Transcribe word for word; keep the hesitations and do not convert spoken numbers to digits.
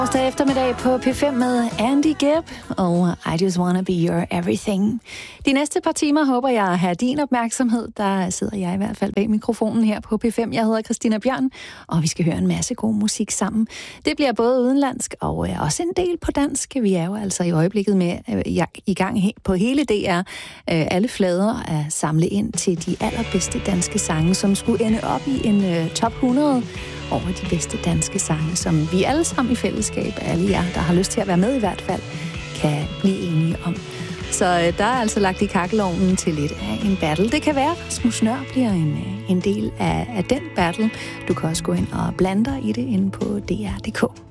Torsdag eftermiddag på P fem med Andy Gibb og I Just Wanna Be Your Everything. De næste par timer håber jeg at have din opmærksomhed. Der sidder jeg i hvert fald bag mikrofonen her på P fem. Jeg hedder Christina Bjørn, og vi skal høre en masse god musik sammen. Det bliver både udenlandsk og også en del på dansk. Vi er jo altså i øjeblikket med i gang på hele D R. Alle flader er samlet ind til de allerbedste danske sange, som skulle ende op i en top hundrede over de bedste danske sange, som vi alle sammen i fællesskab, alle jer, der har lyst til at være med i hvert fald, kan blive enige om. Så øh, der er altså lagt i kakkelovnen til lidt af en battle. Det kan være, at Rasmus Nøhr bliver en, en del af, af den battle. Du kan også gå ind og blande dig i det inde på D R punktum d k.